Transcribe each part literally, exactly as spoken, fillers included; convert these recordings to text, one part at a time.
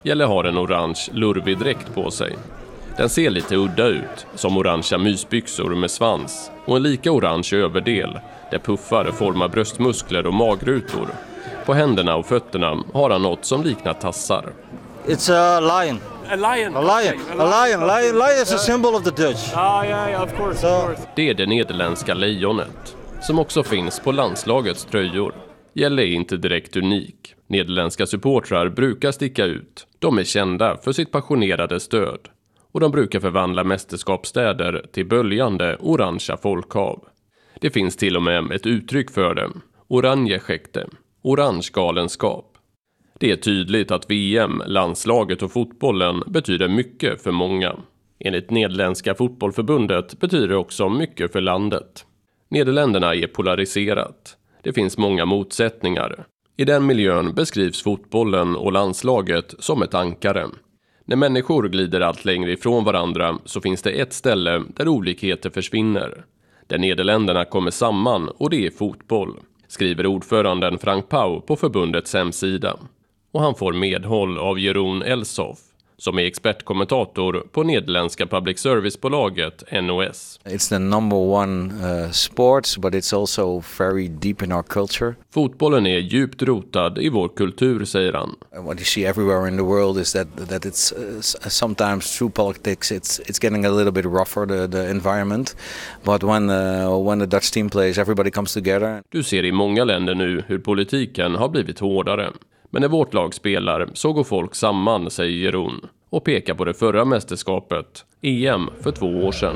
Jelle har en orange lurvig dräkt på sig. Den ser lite udda ut, som orangea mysbyxor med svans och en lika orange överdel där puffar formar bröstmuskler och magrutor. På händerna och fötterna har han något som liknar tassar. It's a lion. A lion. A lion. A lion. Lion. Lion is a symbol of the Dutch. Ah, yeah, yeah, of course, of course. Det är det nederländska lejonet, som också finns på landslagets tröjor. Jelle är inte direkt unik. Nederländska supportrar brukar sticka ut. De är kända för sitt passionerade stöd. Och de brukar förvandla mästerskapsstäder till böljande orangea folkhav. Det finns till och med ett uttryck för det. Oranje-skäkte. Orange galenskap. Det är tydligt att V M, landslaget och fotbollen betyder mycket för många. Enligt Nederländska fotbollförbundet betyder det också mycket för landet. Nederländerna är polariserat. Det finns många motsättningar. I den miljön beskrivs fotbollen och landslaget som ett ankare. När människor glider allt längre ifrån varandra så finns det ett ställe där olikheter försvinner. Där Nederländerna kommer samman och det är fotboll, skriver ordföranden Frank Pau på förbundets hemsida. Och han får medhåll av Jeroen Elsof, som är expertkommentator på nederländska public service-bolaget N O S. It's the number one uh, sport, but it's also very deep in our culture. Fotbollen är djupt rotad i vår kultur, säger han. And what you see everywhere in the world is that that it's uh, sometimes through politics it's it's getting a little bit rougher the the environment, but when uh, when the Dutch team plays, everybody comes together. Du ser i många länder nu hur politiken har blivit hårdare. Men när vårt lag spelar så går folk samman, säger Jeroen, och pekar på det förra mästerskapet, E M för två år sedan.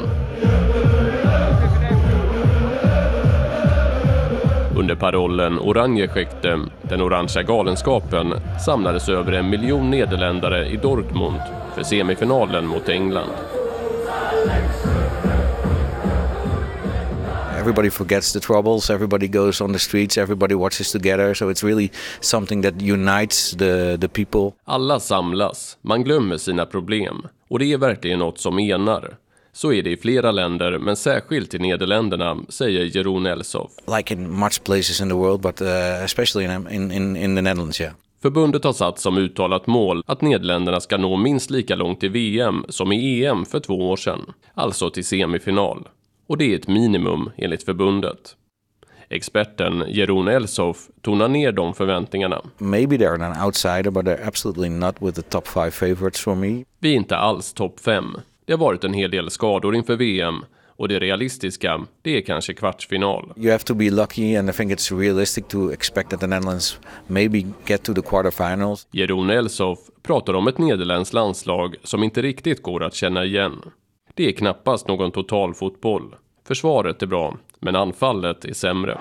Under parollen Oranje-skäkte, den orangea galenskapen, samlades över en miljon nederländare i Dortmund för semifinalen mot England. Everybody forgets the troubles, everybody goes on the streets, everybody watches together, so it's really something that unites the the people. Alla samlas, man glömmer sina problem, och det är verkligen något som enar. Så är det i flera länder, men särskilt i Nederländerna, säger Jeroen Elsof. Like in much places in the world, but uh, especially in, in in in the Netherlands, yeah. Förbundet har satt som uttalat mål att Nederländerna ska nå minst lika långt i V M som i E M för två år sedan, alltså till semifinal. Och det är ett minimum enligt förbundet. Experten Jeroen Elsof tonar ner de förväntningarna. Maybe they're an outsider, but they're absolutely not with the top five favorites for me. Vi är inte alls topp fem. Det har varit en hel del skador inför V M. Och det realistiska, det är kanske kvartsfinal. You have to be lucky, and I think it's realistic to expect that the Netherlands maybe get to the quarterfinals. Jeroen Elsof pratar om ett nederländskt landslag som inte riktigt går att känna igen. Det är knappast någon total fotboll. Försvaret är bra, men anfallet är sämre.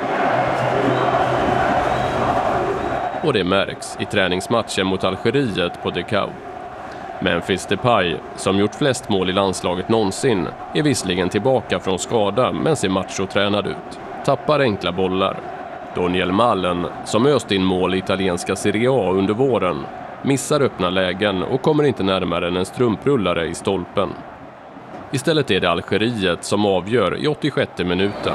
Och det märks i träningsmatchen mot Algeriet på Decau. Memphis Depay, som gjort flest mål i landslaget någonsin, är visserligen tillbaka från skada men ser machotränad ut. Tappar enkla bollar. Daniel Malen, som öst in mål i italienska Serie A under våren, missar öppna lägen och kommer inte närmare än en strumprullare i stolpen. Istället är det Algeriet som avgör i åttiosjätte minuten.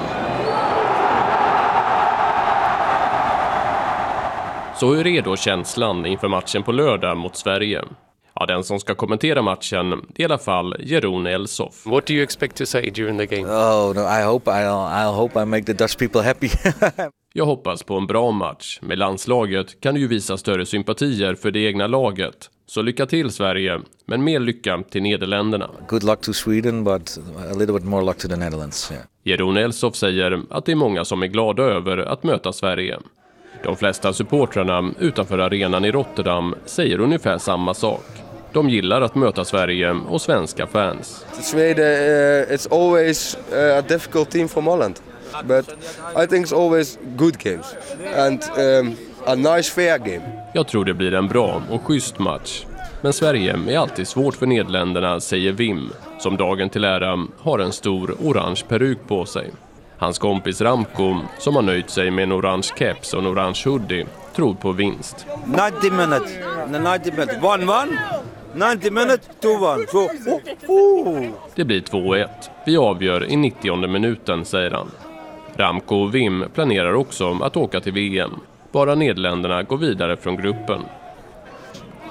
Så hur är då känslan inför matchen på lördag mot Sverige? Ja, den som ska kommentera matchen är i alla fall Jeroen Elsof. What do you expect to say during the game? Oh no, I hope I'll I'll hope I make the Dutch people happy. Jag hoppas på en bra match. Med landslaget kan du ju visa större sympatier för det egna laget. Så lycka till Sverige, men mer lycka till Nederländerna. Good luck to Sweden, but a little bit more luck to the Netherlands. Yeah. Jeroen Elsof säger att det är många som är glada över att möta Sverige. De flesta supportrarna utanför arenan i Rotterdam säger ungefär samma sak. De gillar att möta Sverige och svenska fans. Sweden, uh, it's always uh, a difficult team from Holland. But I think it's always good games. And um, a nice fair game. Jag tror det blir en bra och schysst match. Men Sverige är alltid svårt för Nederländerna, säger Wim, som dagen till ära har en stor orange peruk på sig. Hans kompis Ramko, som har nöjt sig med en orange keps och en orange hoodie, tror på vinst. ninety minutes. ninety minutes. one one. ninety minutes, two one. So, oh, oh. Det blir två ett. Vi avgör i nittionde minuten, säger han. Ramko och Wim planerar också att åka till V M. Bara Nederländerna går vidare från gruppen.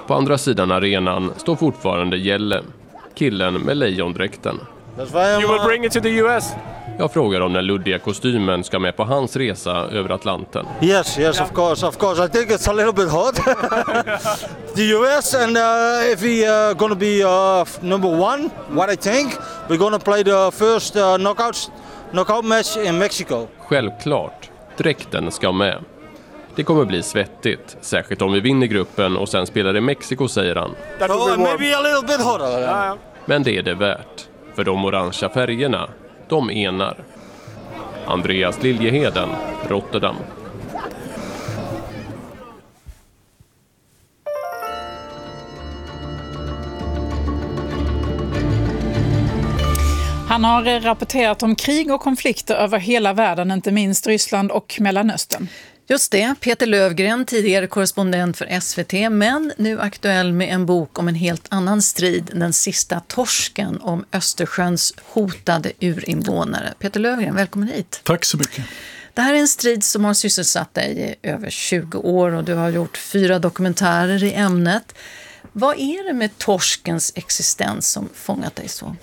På andra sidan arenan står fortfarande Jelle, killen med lejondräkten. You will bring it to the U S? Jag frågar om den luddiga kostymen ska med på hans resa över Atlanten. Yes, yes, of course, of course. I think it's a little bit hot. The U S, and uh, if we are uh, going to be uh, number one, what I think, we're going to play the first uh, knockout, knockout match in Mexico. Självklart, dräkten ska med. Det kommer bli svettigt, särskilt om vi vinner gruppen och sen spelar i Mexiko, säger han. So, maybe a little bit hotter. Uh, Men det är det värt, för de orangea färgerna, de enar. Andreas Liljeheden, Rotterdam. Han har rapporterat om krig och konflikter över hela världen, inte minst Ryssland och Mellanöstern. Just det, Peter Lövgren, tidigare korrespondent för S V T, men nu aktuell med en bok om en helt annan strid, Den sista torsken, om Östersjöns hotade urinvånare. Peter Lövgren, välkommen hit. Tack så mycket. Det här är en strid som har sysselsatt dig i över tjugo år och du har gjort fyra dokumentärer i ämnet. Vad är det med torskens existens som fångat dig så?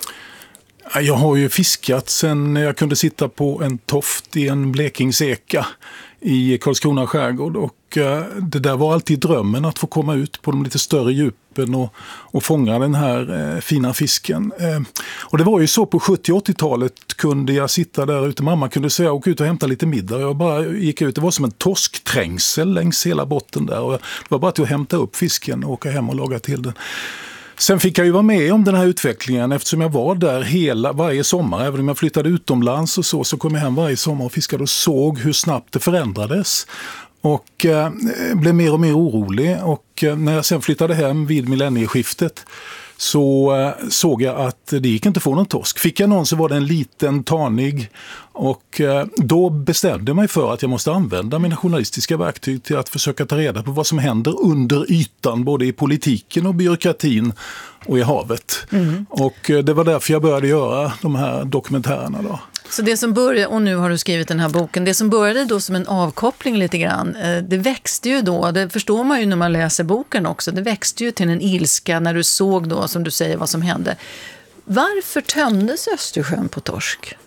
Jag har ju fiskat sen jag kunde sitta på en toft i en blekingseka i Karlskrona skärgård, och det där var alltid drömmen, att få komma ut på de lite större djupen och, och fånga den här eh, fina fisken. Eh, och det var ju så på sjuttio- och åttiotalet kunde jag sitta där ute, mamma kunde säga åka ut och hämta lite middag. Jag bara gick ut, det var som en torskträngsel längs hela botten där, och det var bara till att hämta upp fisken och åka hem och laga till den. Sen fick jag ju vara med om den här utvecklingen eftersom jag var där hela, varje sommar. Även om jag flyttade utomlands och så, så kom jag hem varje sommar och fiskade och såg hur snabbt det förändrades. Och eh, blev mer och mer orolig. Och eh, när jag sen flyttade hem vid millennieskiftet så eh, såg jag att det gick inte att få någon torsk. Fick jag någon så var det en liten tanig, och eh, då bestämde jag mig för att jag måste använda mina journalistiska verktyg till att försöka ta reda på vad som händer under ytan, både i politiken och byråkratin och i havet. Mm. Och eh, det var därför jag började göra de här dokumentärerna då. Så det som började, och nu har du skrivit den här boken, det som började då som en avkoppling lite grann, det växte ju då, det förstår man ju när man läser boken också, det växte ju till en ilska när du såg då, som du säger, vad som hände. Varför tömdes Östersjön på torsk?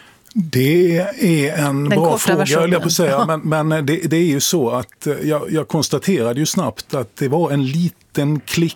Det är en Den bra fråga, versionen. jag på säga. Men, men det, det är ju så att jag, jag konstaterade ju snabbt att det var en liten klick,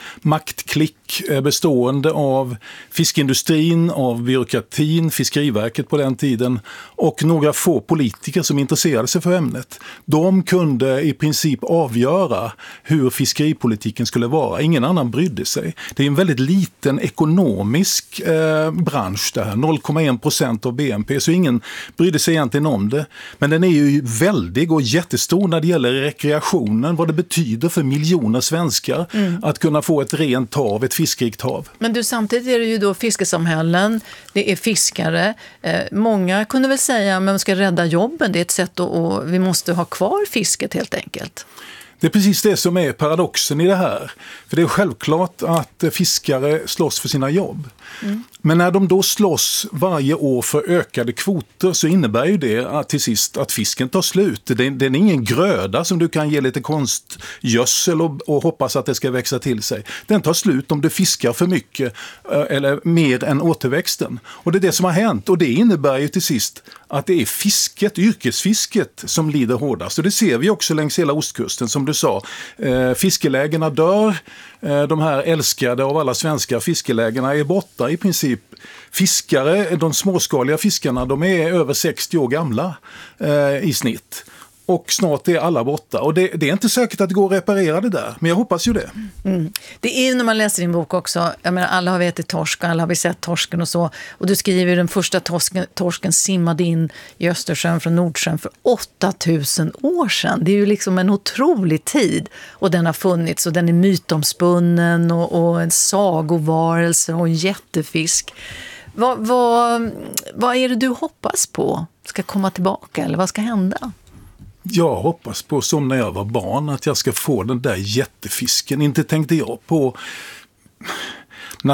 maktklick bestående av fiskindustrin, av byråkratin, Fiskeriverket på den tiden och några få politiker som intresserade sig för ämnet. De kunde i princip avgöra hur fiskeripolitiken skulle vara. Ingen annan brydde sig. Det är en väldigt liten ekonomisk eh, bransch det här, noll komma en procent av B N P, så ingen brydde sig egentligen om det. Men den är ju väldig och jättestor när det gäller rekreationen, vad det betyder för miljoner svenskar mm. att kunna få ett rent hav, ett fiskrikt hav. Men du, samtidigt är det ju då fiskesamhällen, det är fiskare. Eh, många kunde väl säga att man ska rädda jobben, det är ett sätt att, och vi måste ha kvar fisket helt enkelt. Det är precis det som är paradoxen i det här. För det är självklart att fiskare slåss för sina jobb. Mm. Men när de då slåss varje år för ökade kvoter så innebär ju det att till sist att fisken tar slut. Det är, det är ingen gröda som du kan ge lite konstgödsel och, och hoppas att det ska växa till sig. Den tar slut om du fiskar för mycket eller mer än återväxten. Och det är det som har hänt, och det innebär ju till sist att det är fisket, yrkesfisket som lider hårdast. Och det ser vi också längs hela ostkusten, som du sa. Eh, fiskelägena dör, eh, de här älskade av alla svenska fiskelägena är borta i princip. Fiskare, de småskaliga fiskarna, de är över sextio år gamla eh, i snitt. Och snart är alla borta. Och det, det är inte säkert att det går att reparera det där. Men jag hoppas ju det. Mm. Det är ju när man läser din bok också. Jag menar, alla har vi ätit torsk, alla har vi sett torsken och så. Och du skriver ju den första torsken, torsken simmade in i Östersjön från Nordsjön för åtta tusen år sedan. Det är ju liksom en otrolig tid. Och den har funnits, och den är mytomspunnen och, och en sagovarelse och en jättefisk. Vad, vad, vad är det du hoppas på? Ska komma tillbaka, eller vad ska hända? Jag hoppas på, som när jag var barn, att jag ska få den där jättefisken. Inte tänkte jag på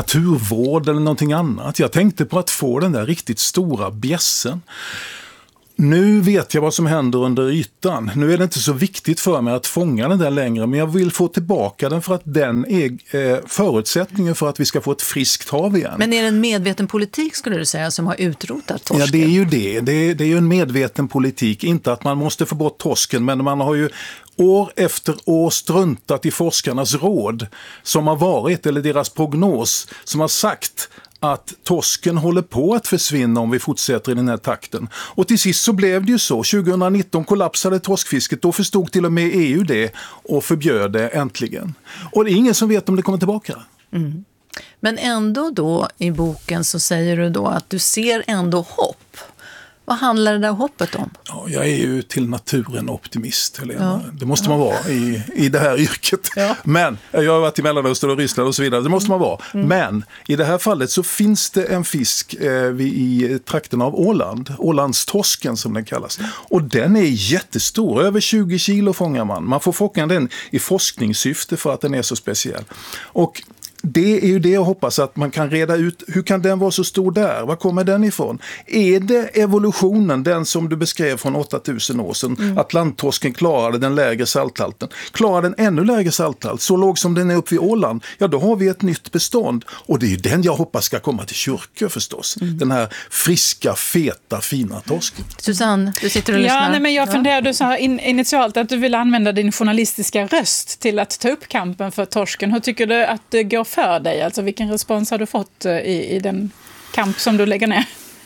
naturvård eller någonting annat. Jag tänkte på att få den där riktigt stora bjässen. Nu vet jag vad som händer under ytan. Nu är det inte så viktigt för mig att fånga den där längre, men jag vill få tillbaka den för att den är eh, förutsättningen för att vi ska få ett friskt hav igen. Men är det en medveten politik, skulle du säga, som har utrotat torsken? Ja, det är ju det. Det är, det är ju en medveten politik. Inte att man måste få bort torsken, men man har ju år efter år struntat i forskarnas råd som har varit, eller deras prognos, som har sagt att torsken håller på att försvinna om vi fortsätter i den här takten. Och till sist så blev det ju så. tjugonitton kollapsade torskfisket. Då förstod till och med E U det och förbjöd det äntligen. Och det är ingen som vet om det kommer tillbaka. Mm. Men ändå då i boken så säger du då att du ser ändå hopp. Vad handlar det där hoppet om? Ja, jag är ju till naturen optimist, Helena. Ja. Det måste man vara i, i det här yrket. Ja. Men, jag har varit i Mellanöstern och Ryssland och så vidare. Det måste man vara. Mm. Men i det här fallet så finns det en fisk eh, i trakten av Åland. Ålandstorsken som den kallas. Och den är jättestor. Över tjugo kilo fångar man. Man får fånga den i forskningssyfte för att den är så speciell. Och det är ju det jag hoppas att man kan reda ut. Hur kan den vara så stor där? Var kommer den ifrån? Är det evolutionen, den som du beskrev från åtta tusen år sedan? Mm. Att landtorsken klarade den lägre salthalten. Klarar den ännu lägre salthalt, så låg som den är uppe vid Åland, ja då har vi ett nytt bestånd. Och det är ju den jag hoppas ska komma till Kyrkö förstås. Mm. Den här friska, feta, fina torsken. Susanne, du sitter och lyssnar. Ja, nej, men jag funderade så här in, initialt att du vill använda din journalistiska röst till att ta upp kampen för torsken. Hur tycker du att det går för dig? Alltså vilken respons har du fått i, i den kamp som du lägger ner?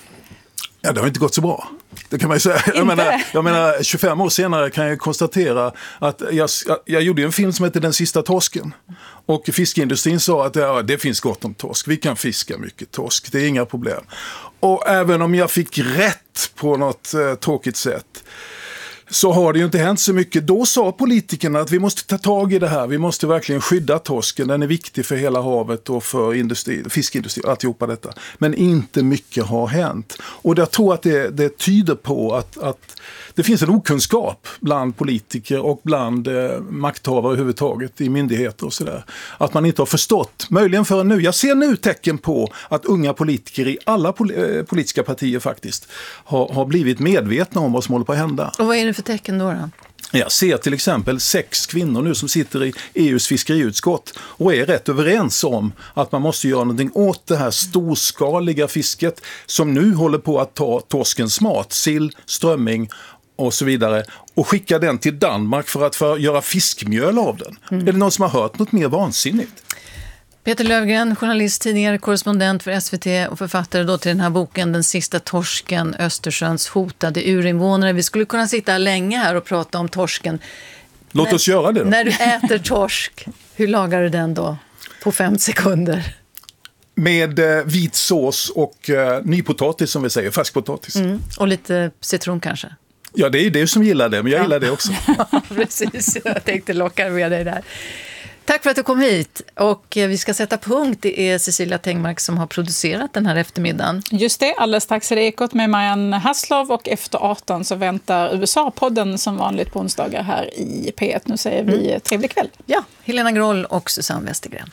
Ja, det har inte gått så bra. Det kan man ju säga. Jag menar, jag menar, tjugofem år senare kan jag konstatera att jag, jag, jag gjorde en film som heter Den sista torsken. Och fiskeindustrin sa att ja, det finns gott om torsk. Vi kan fiska mycket torsk. Det är inga problem. Och även om jag fick rätt på något eh, tråkigt sätt, så har det ju inte hänt så mycket. Då sa politikerna att vi måste ta tag i det här. Vi måste verkligen skydda torsken. Den är viktig för hela havet och för industri, fiskindustri och alltihopa detta. Men inte mycket har hänt. Och jag tror att det, det tyder på att, att det finns en okunskap bland politiker och bland eh, makthavare överhuvudtaget i myndigheter och sådär. Att man inte har förstått, möjligen förrän nu. Jag ser nu tecken på att unga politiker i alla pol- eh, politiska partier faktiskt har, har blivit medvetna om vad som håller på att hända. Och vad är det för tecken då då? Jag ser till exempel sex kvinnor nu som sitter i E U:s fiskeriutskott och är rätt överens om att man måste göra någonting åt det här storskaliga fisket som nu håller på att ta torskens mat, sill, strömming och så vidare, och skicka den till Danmark för att för göra fiskmjöl av den. Mm. Är det någon som har hört något mer vansinnigt? Peter Löfgren, journalist, tidigare korrespondent för S V T och författare då till den här boken Den sista torsken, Östersjöns hotade urinvånare. Vi skulle kunna sitta länge här och prata om torsken. Låt när, oss göra det då. När du äter torsk, hur lagar du den då på fem sekunder? Med eh, vit sås och eh, nypotatis som vi säger, färskpotatis. Mm. Och lite citron kanske? Ja, det är det som gillar det, men jag ja. gillar det också. Precis, jag tänkte locka med dig där. Tack för att du kom hit, och vi ska sätta punkt. Det är Cecilia Tengmark som har producerat den här eftermiddagen. Just det, alldeles strax är det Ekot med Marianne Hasslov, och efter arton så väntar U S A-podden som vanligt på onsdagar här i P ett. Nu säger vi mm. trevlig kväll. Ja, Helena Groll och Susanne Westergren.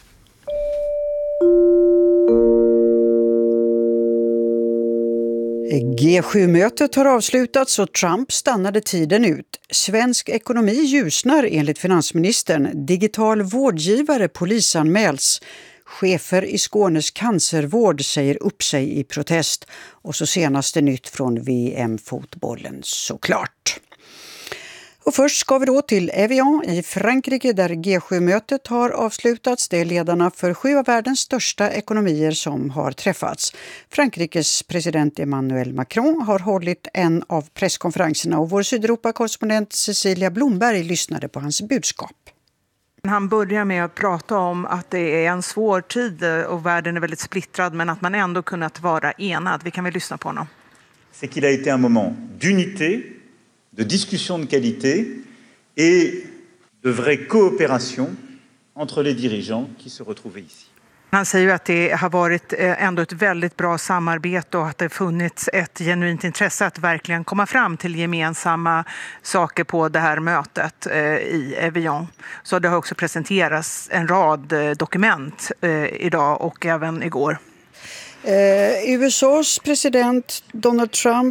G sju-mötet har avslutats och Trump stannade tiden ut. Svensk ekonomi ljusnar enligt finansministern. Digital vårdgivare polisanmäls. Chefer i Skånes cancervård säger upp sig i protest. Och så senaste nytt från V M-fotbollen såklart. Och först ska vi då till Evian i Frankrike där G sju-mötet har avslutats. Det är ledarna för sju av världens största ekonomier som har träffats. Frankrikes president Emmanuel Macron har hållit en av presskonferenserna och vår Sydeuropa-korrespondent Cecilia Blomberg lyssnade på hans budskap. Han börjar med att prata om att det är en svår tid och världen är väldigt splittrad, men att man ändå kunnat vara enad. Vi kan väl lyssna på honom. C'est qu'il a été un moment d'unité, de discussion de qualité et de vraie coopération entre les dirigeants qui se retrouvaient ici. Han säger att det har varit ändå ett väldigt bra samarbete och att det funnits ett genuint intresse att verkligen komma fram till gemensamma saker på det här mötet i Evian. Så det har också presenterats en rad dokument idag och även igår. Eh, U S A:s president Donald Trump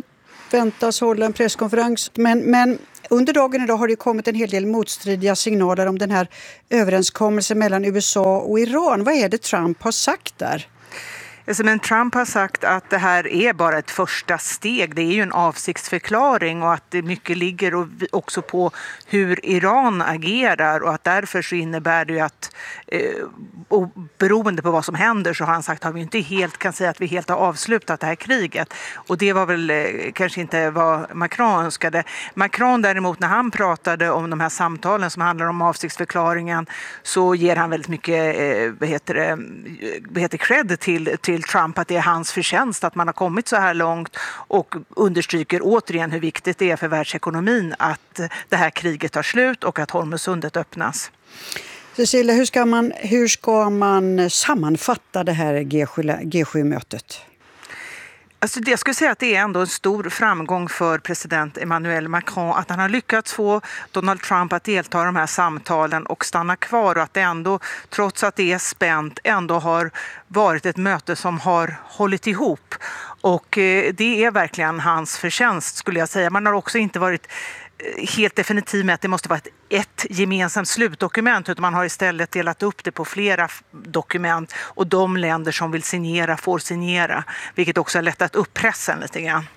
väntas hålla en presskonferens. Men, men under dagen idag har det kommit en hel del motstridiga signaler om den här överenskommelsen mellan U S A och Iran. Vad är det Trump har sagt där? Men Trump har sagt att det här är bara ett första steg. Det är ju en avsiktsförklaring och att det mycket ligger också på hur Iran agerar och att därför så innebär det ju att eh, beroende på vad som händer så har han sagt att vi inte helt kan säga att vi helt har avslutat det här kriget. Och det var väl eh, kanske inte vad Macron önskade. Macron däremot när han pratade om de här samtalen som handlar om avsiktsförklaringen så ger han väldigt mycket eh, vad heter det, vad heter cred till, till Trump att det är hans förtjänst att man har kommit så här långt och understryker återigen hur viktigt det är för världsekonomin att det här kriget tar slut och att Hormuzsundet öppnas. Cecilia, hur ska man, hur ska man sammanfatta det här G sju-mötet? Alltså jag skulle säga att det är ändå en stor framgång för president Emmanuel Macron att han har lyckats få Donald Trump att delta i de här samtalen och stanna kvar och att det ändå, trots att det är spänt, ändå har varit ett möte som har hållit ihop. Och det är verkligen hans förtjänst skulle jag säga. Man har också inte varit helt definitiv med att det måste vara ett, ett gemensamt slutdokument utan man har istället delat upp det på flera dokument och de länder som vill signera får signera, vilket också har lättat upp pressen lite grann.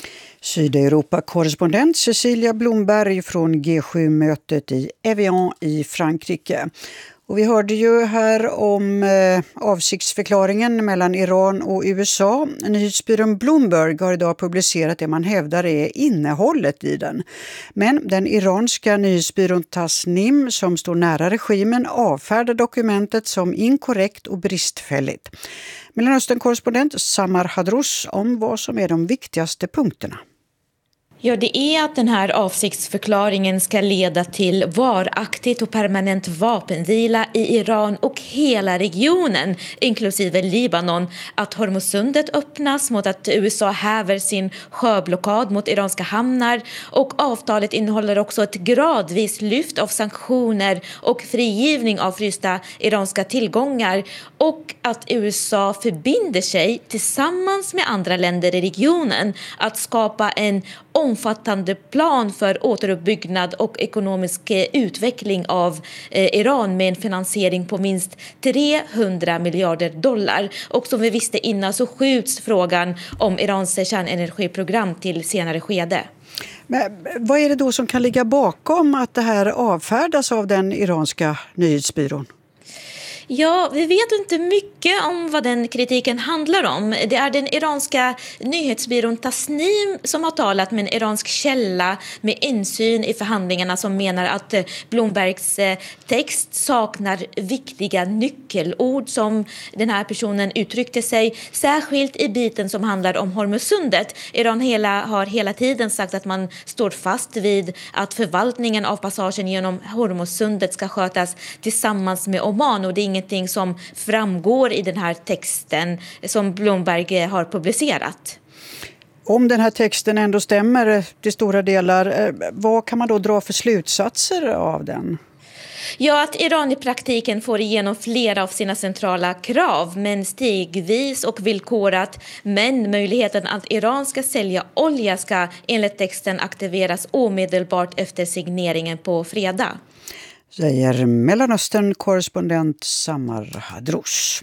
Sydeuropa-korrespondent Cecilia Blomberg från G sju-mötet i Evian i Frankrike. Och vi hörde ju här om eh, avsiktsförklaringen mellan Iran och U S A. Nyhetsbyrån Bloomberg har idag publicerat det man hävdar är innehållet i den. Men den iranska nyhetsbyrån Tasnim som står nära regimen avfärdar dokumentet som inkorrekt och bristfälligt. Mellanöstern-korrespondent Samar Hadrous om vad som är de viktigaste punkterna. Ja, det är att den här avsiktsförklaringen ska leda till varaktigt och permanent vapenvila i Iran och hela regionen, inklusive Libanon. Att Hormuzsundet öppnas mot att U S A häver sin sjöblockad mot iranska hamnar. Och avtalet innehåller också ett gradvis lyft av sanktioner och frigivning av frysta iranska tillgångar. Och att U S A förbinder sig tillsammans med andra länder i regionen att skapa en omfattande plan för återuppbyggnad och ekonomisk utveckling av eh, Iran med en finansiering på minst trehundra miljarder dollar. Och som vi visste innan så skjuts frågan om Irans kärnenergiprogram till senare skede. Men vad är det då som kan ligga bakom att det här avfärdas av den iranska nyhetsbyrån? Ja, vi vet inte mycket om vad den kritiken handlar om. Det är den iranska nyhetsbyrån Tasnim som har talat med en iransk källa med insyn i förhandlingarna som menar att Bloombergs text saknar viktiga nyckelord som den här personen uttryckte sig, särskilt i biten som handlar om Hormuzsundet. Iran hela, har hela tiden sagt att man står fast vid att förvaltningen av passagen genom Hormuzsundet ska skötas tillsammans med Oman och det är ingenting som framgår i den här texten som Bloomberg har publicerat. Om den här texten ändå stämmer till stora delar, vad kan man då dra för slutsatser av den? Ja, att Iran i praktiken får igenom flera av sina centrala krav, men stegvis och villkorat. Men möjligheten att Iran ska sälja olja ska enligt texten aktiveras omedelbart efter signeringen på fredag. Säger Mellanöstern-korrespondent Samar Hadrous.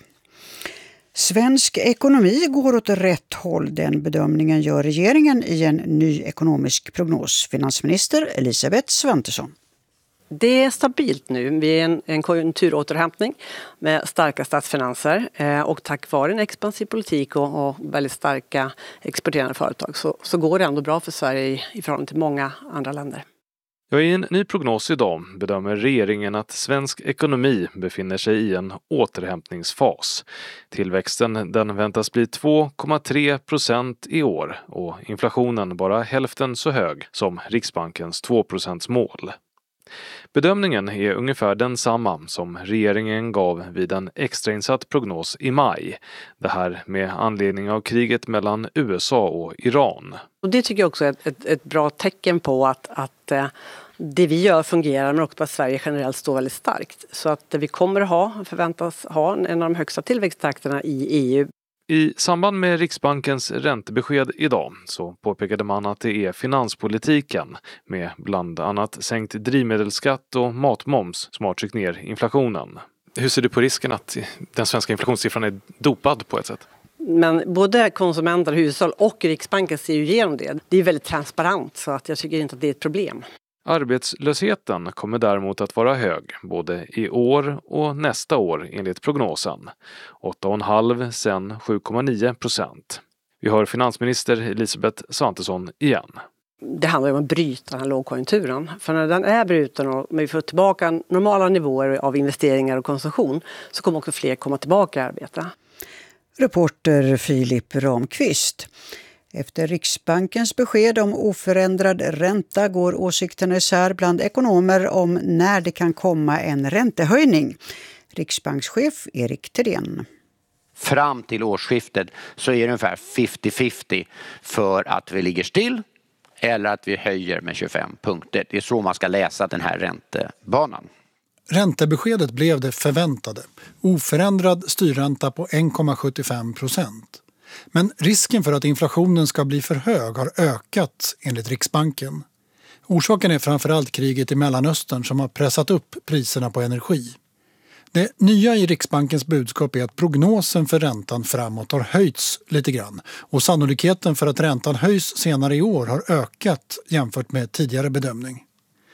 Svensk ekonomi går åt rätt håll. Den bedömningen gör regeringen i en ny ekonomisk prognos. Finansminister Elisabeth Svantesson. Det är stabilt nu. Vi är en, en konjunkturåterhämtning med starka statsfinanser eh, och tack vare en expansiv politik och, och väldigt starka exporterande företag så, så går det ändå bra för Sverige i, i förhållande till många andra länder. Ja, i en ny prognos idag bedömer regeringen att svensk ekonomi befinner sig i en återhämtningsfas. Tillväxten den väntas bli två komma tre procent i år och inflationen bara hälften så hög som Riksbankens två procent mål. Bedömningen är ungefär densamma som regeringen gav vid en extrainsatt prognos i maj. Det här med anledning av kriget mellan U S A och Iran. Och det tycker jag också är ett, ett, ett bra tecken på att, att eh, det vi gör fungerar, men också på att Sverige generellt står väldigt starkt. Så att vi kommer att ha, förväntas ha en av de högsta tillväxttakterna i E U. I samband med Riksbankens räntebesked idag så påpekade man att det är finanspolitiken med bland annat sänkt drivmedelsskatt och matmoms som har tryckt ner inflationen. Hur ser du på risken att den svenska inflationssiffran är dopad på ett sätt? Men både konsumenter, hushåll och Riksbanken ser ju igenom det. Det är väldigt transparent så att jag tycker inte att det är ett problem. Arbetslösheten kommer däremot att vara hög både i år och nästa år enligt prognosen. åtta komma fem sen sju komma nio procent. Vi har finansminister Elisabeth Svantesson igen. Det handlar om att bryta den här lågkonjunkturen. För när den är bruten och vi får tillbaka normala nivåer av investeringar och konsumtion så kommer också fler komma tillbaka i arbete. Reporter Filip Ramqvist. Efter Riksbankens besked om oförändrad ränta går åsikterna isär bland ekonomer om när det kan komma en räntehöjning. Riksbankschef Erik Thedéen. Fram till årsskiftet så är det ungefär femtio femtio för att vi ligger still eller att vi höjer med tjugofem punkter. Det är så man ska läsa den här räntebanan. Räntebeskedet blev det förväntade. Oförändrad styrränta på en komma sjuttiofem procent. Men risken för att inflationen ska bli för hög har ökat enligt Riksbanken. Orsaken är framförallt kriget i Mellanöstern som har pressat upp priserna på energi. Det nya i Riksbankens budskap är att prognosen för räntan framåt har höjts lite grann och sannolikheten för att räntan höjs senare i år har ökat jämfört med tidigare bedömning.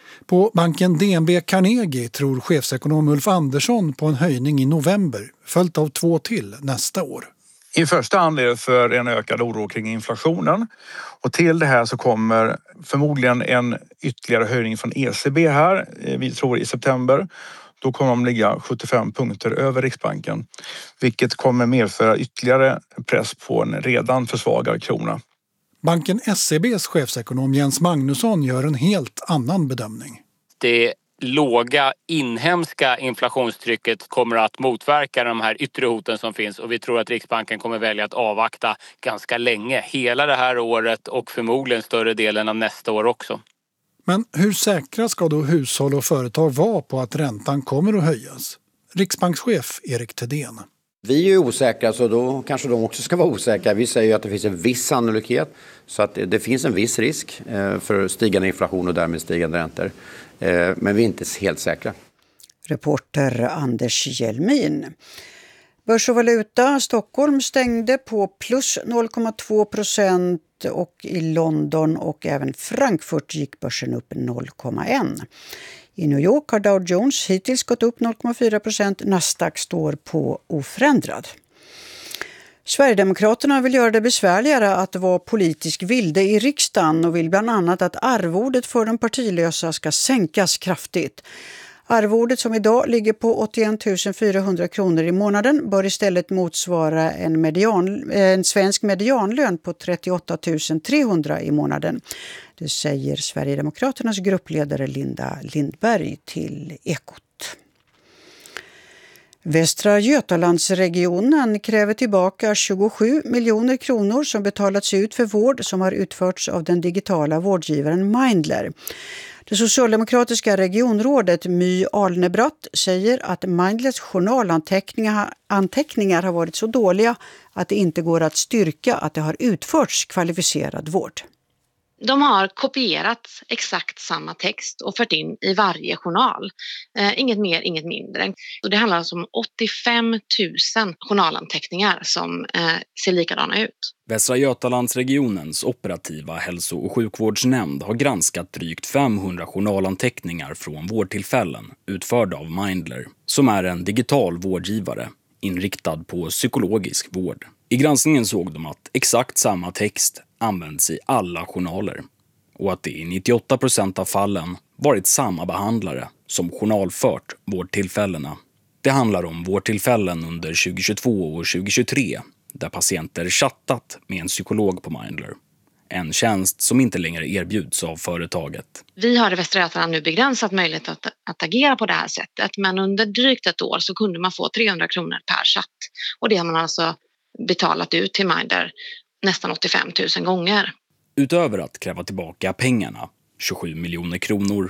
På banken D N B Carnegie tror chefsekonom Ulf Andersson på en höjning i november, följt av två till nästa år. I första hand är det för en ökad oro kring inflationen och till det här så kommer förmodligen en ytterligare höjning från E C B här, vi tror i september. Då kommer de ligga sjuttiofem punkter över Riksbanken, vilket kommer medföra ytterligare press på en redan försvagad krona. Banken S E B:s chefsekonom Jens Magnusson gör en helt annan bedömning. Det låga inhemska inflationstrycket kommer att motverka de här yttre hoten som finns och vi tror att Riksbanken kommer välja att avvakta ganska länge, hela det här året och förmodligen större delen av nästa år också. Men hur säkra ska då hushåll och företag vara på att räntan kommer att höjas? Riksbankschef Erik Thedéen. Vi är ju osäkra så då kanske de också ska vara osäkra. Vi säger ju att det finns en viss sannolikhet så att det finns en viss risk för stigande inflation och därmed stigande räntor. Men vi är inte helt säkra. Reporter Anders Hjelmin. Börs och valuta. Stockholm stängde på plus noll komma två procent och i London och även Frankfurt gick börsen upp noll komma ett. I New York har Dow Jones hittills gått upp noll komma fyra procent. Nasdaq står på oförändrad. Sverigedemokraterna vill göra det besvärligare att vara politisk vilde i riksdagen och vill bland annat att arvodet för de partilösa ska sänkas kraftigt. Arvodet som idag ligger på åttioen tusen fyrahundra kronor i månaden bör istället motsvara en, median, en svensk medianlön på trettioåtta tusen trehundra i månaden. Det säger Sverigedemokraternas gruppledare Linda Lindberg till Ekot. Västra Götalandsregionen kräver tillbaka tjugosju miljoner kronor som betalats ut för vård som har utförts av den digitala vårdgivaren Mindler. Det socialdemokratiska regionrådet My Alnebratt säger att Mindlers journalanteckningar anteckningar har varit så dåliga att det inte går att styrka att det har utförts kvalificerad vård. De har kopierat exakt samma text och fört in i varje journal. Eh, inget mer, inget mindre. Och det handlar alltså om åttiofem tusen journalanteckningar som eh, ser likadana ut. Västra Götalandsregionens operativa hälso- och sjukvårdsnämnd har granskat drygt femhundra journalanteckningar från vårdtillfällen utförda av Mindler, som är en digital vårdgivare inriktad på psykologisk vård. I granskningen såg de att exakt samma text används i alla journaler och att det i nittioåtta procent av fallen varit samma behandlare som journalfört vårdtillfällena. Det handlar om vårdtillfällen under tjugohundratjugotvå och tjugohundratjugotre där patienter chattat med en psykolog på Mindler. En tjänst som inte längre erbjuds av företaget. Vi har i Västra Götaland nu begränsat möjlighet att, att agera på det här sättet. Men under drygt ett år så kunde man få trehundra kronor per chatt. Och det har man alltså betalat ut till Mindler nästan åttiofem tusen gånger. Utöver att kräva tillbaka pengarna, tjugosju miljoner kronor,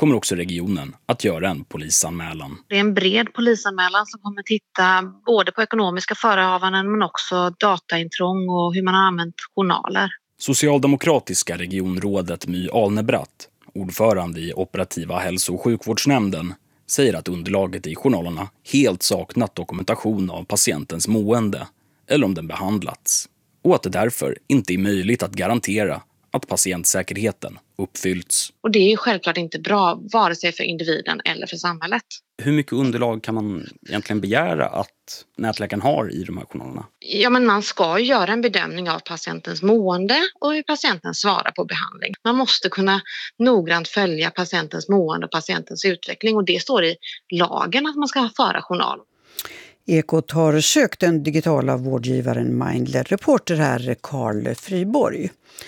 kommer också regionen att göra en polisanmälan. Det är en bred polisanmälan som kommer titta både på ekonomiska förehavanden men också dataintrång och hur man har använt journaler. Socialdemokratiska regionrådet My Alnebratt, ordförande i operativa hälso- och sjukvårdsnämnden, säger att underlaget i journalerna helt saknat dokumentation av patientens mående eller om den behandlats och att det därför inte är möjligt att garantera att patientsäkerheten uppfyllts. Och det är ju självklart inte bra vare sig för individen eller för samhället. Hur mycket underlag kan man egentligen begära att nätläkaren har i de här journalerna? Ja, men man ska ju göra en bedömning av patientens mående och hur patienten svarar på behandling. Man måste kunna noggrant följa patientens mående och patientens utveckling och det står i lagen att man ska föra journal. Ekot har sökt den digitala vårdgivaren Mindler. Reporter här Carl Friborg.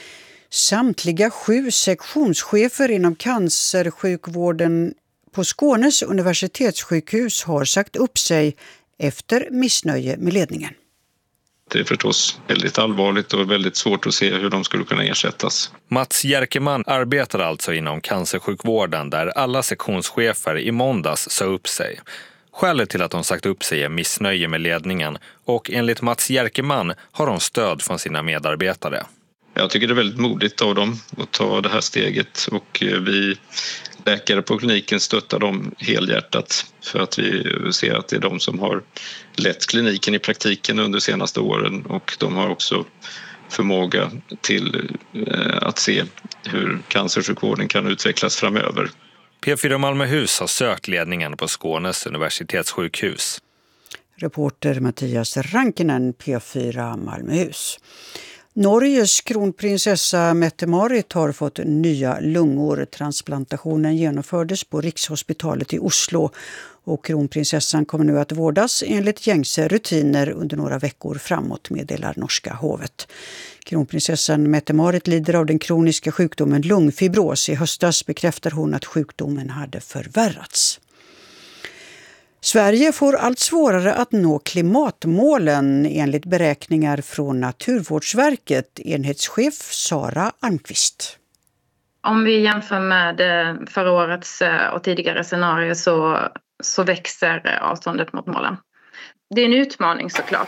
Samtliga sju sektionschefer inom cancersjukvården på Skånes universitetssjukhus har sagt upp sig efter missnöje med ledningen. Det är förstås väldigt allvarligt och väldigt svårt att se hur de skulle kunna ersättas. Mats Jerkeman arbetar alltså inom cancersjukvården där alla sektionschefer i måndags sa upp sig. Skälet till att de sagt upp sig är missnöje med ledningen och enligt Mats Jerkeman har de stöd från sina medarbetare. Jag tycker det är väldigt modigt av dem att ta det här steget och vi läkare på kliniken stöttar dem helhjärtat för att vi ser att det är de som har lett kliniken i praktiken under de senaste åren och de har också förmåga till att se hur cancersjukvården kan utvecklas framöver. P fyra Malmöhus har sökt ledningen på Skånes universitetssjukhus. Reporter Mattias Rankinen, P fyra Malmöhus. Norges kronprinsessa Mette-Marit har fått nya lungor. Transplantationen genomfördes på Rikshospitalet i Oslo och kronprinsessan kommer nu att vårdas enligt gängse rutiner under några veckor framåt, meddelar norska hovet. Kronprinsessan Mette-Marit lider av den kroniska sjukdomen lungfibros. I höstas bekräftar hon att sjukdomen hade förvärrats. Sverige får allt svårare att nå klimatmålen enligt beräkningar från Naturvårdsverket. Enhetschef Sara Almqvist. Om vi jämför med förra årets och tidigare scenarier så, så växer avståndet mot målen. Det är en utmaning såklart.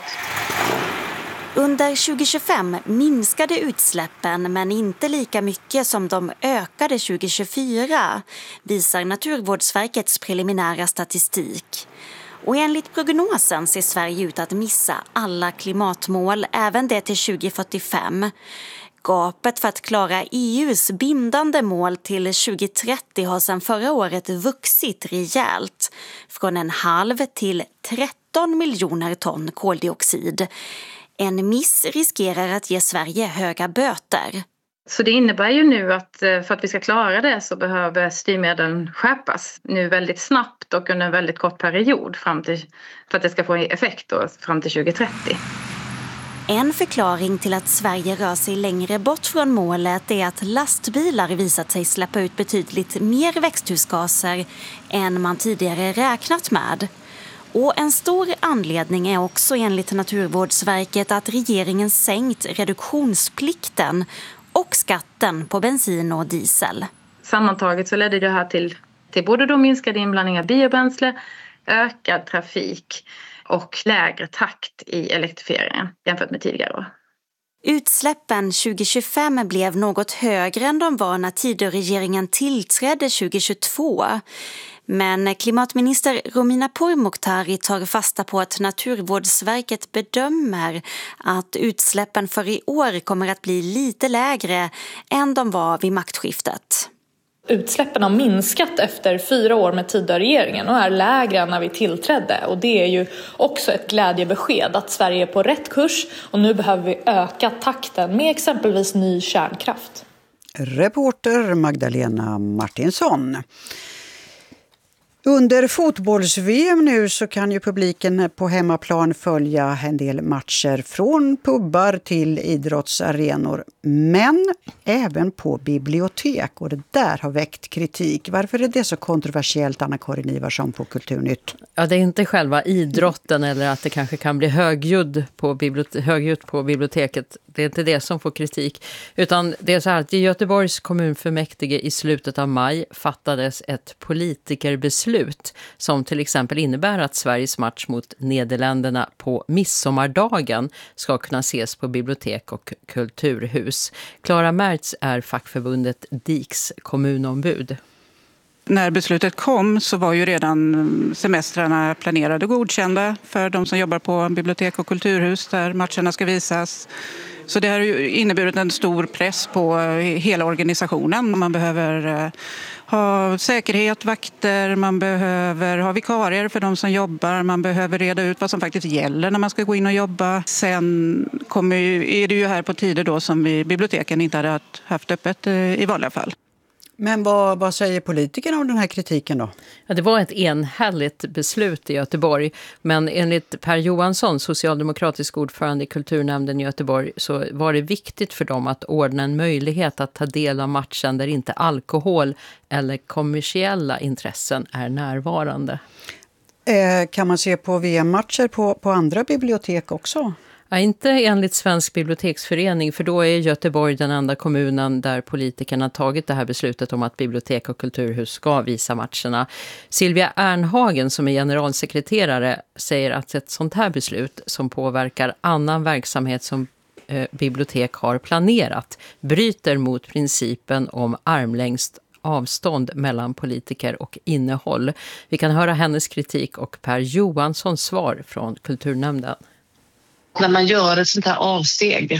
Under tjugo tjugofem minskade utsläppen men inte lika mycket som de ökade tjugo tjugofyra, visar Naturvårdsverkets preliminära statistik. Och enligt prognosen ser Sverige ut att missa alla klimatmål, även det till tjugo fyrtiofem. Gapet för att klara E U:s bindande mål till tjugo trettio har sedan förra året vuxit rejält, från en halv till tretton miljoner ton koldioxid. En miss riskerar att ge Sverige höga böter. Så det innebär ju nu att för att vi ska klara det så behöver styrmedlen skärpas nu väldigt snabbt och under en väldigt kort period fram till, för att det ska få effekt då, fram till tjugo trettio. En förklaring till att Sverige rör sig längre bort från målet är att lastbilar visat sig släppa ut betydligt mer växthusgaser än man tidigare räknat med. Och en stor anledning är också enligt Naturvårdsverket att regeringen sänkt reduktionsplikten och skatten på bensin och diesel. Sammantaget så ledde det här till, till både då minskad inblandning av biobränsle, ökad trafik och lägre takt i elektrifieringen jämfört med tidigare. Utsläppen tjugo tjugofem blev något högre än de var när Tidöregeringen tillträdde tjugo tjugotvå. Men klimatminister Romina Pourmokhtari tar fasta på att Naturvårdsverket bedömer att utsläppen för i år kommer att bli lite lägre än de var vid maktskiftet. Utsläppen har minskat efter fyra år med Tidöregeringen och är lägre än när vi tillträdde. Och det är ju också ett glädjebesked att Sverige är på rätt kurs och nu behöver vi öka takten med exempelvis ny kärnkraft. Reporter Magdalena Martinsson. Under fotbolls-V M nu så kan ju publiken på hemmaplan följa en del matcher från pubbar till idrottsarenor. Men även på bibliotek, och det där har väckt kritik. Varför är det så kontroversiellt, Anna-Karin Ivarsson på Kulturnytt? Ja, det är inte själva idrotten eller att det kanske kan bli högljudd på, bibliote- högljudd på biblioteket. det är inte det som får kritik. Utan det är så här att i Göteborgs kommunfullmäktige i slutet av maj fattades ett politikerbeslut som till exempel innebär att Sveriges match mot Nederländerna på midsommardagen ska kunna ses på bibliotek och kulturhus. Klara Mertz är fackförbundet D I K:s kommunombud. När beslutet kom så var ju redan semestrarna planerade och godkända för de som jobbar på bibliotek och kulturhus där matcherna ska visas. Så det har ju inneburit en stor press på hela organisationen. Man behöver ha säkerhet, vakter, man behöver ha vikarier för de som jobbar, man behöver reda ut vad som faktiskt gäller när man ska gå in och jobba. Sen kommer ju, är det ju här på tider då som vi biblioteken inte hade haft öppet i vanliga fall. Men vad, vad säger politikerna om den här kritiken då? Ja, det var ett enhälligt beslut i Göteborg, men enligt Per Johansson, socialdemokratisk ordförande i kulturnämnden i Göteborg, så var det viktigt för dem att ordna en möjlighet att ta del av matchen där inte alkohol eller kommersiella intressen är närvarande. Eh, kan man se på V M-matcher på, på andra bibliotek också? Ja, inte enligt Svensk biblioteksförening, för då är Göteborg den enda kommunen där politikerna tagit det här beslutet om att bibliotek och kulturhus ska visa matcherna. Silvia Ernhagen som är generalsekreterare säger att ett sånt här beslut som påverkar annan verksamhet som eh, bibliotek har planerat bryter mot principen om armlängds avstånd mellan politiker och innehåll. Vi kan höra hennes kritik och Per Johanssons svar från kulturnämnden. När man gör ett sånt här avsteg,